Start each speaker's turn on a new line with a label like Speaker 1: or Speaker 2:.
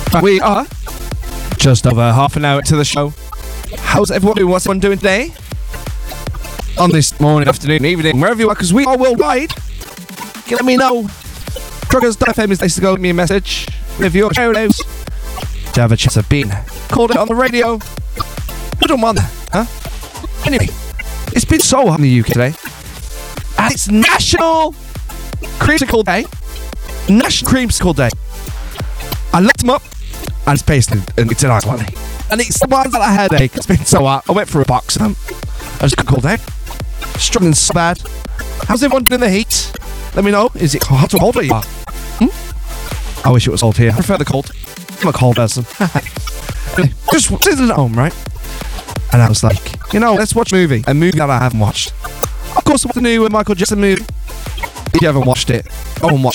Speaker 1: We are just over half an hour to the show. How's everyone doing? What's everyone doing today? On this morning, afternoon, evening, wherever you are, because we are worldwide. Let me know. Truckers.fm is place to go. Give me a message. If you're shout-outs to have a chance of being called out on the radio. I don't want that, huh? Anyway, it's been so hot in the UK today. And it's National Creamsicle Day. National Creamsicle Day. I looked them up, and it's based in it's an Iceland. And it's the ones that I had headache. It's been so hot. I went for a box of them. I just got cold out. Struggling so bad. How's everyone doing in the heat? Let me know. Is it hot or cold where you are? I wish it was cold here. I prefer the cold. I'm a cold person. Just sitting at home, right? And I was like, you know, let's watch a movie that I haven't watched. Of course, I watched the new Michael Jackson movie. If you haven't watched it, go and watch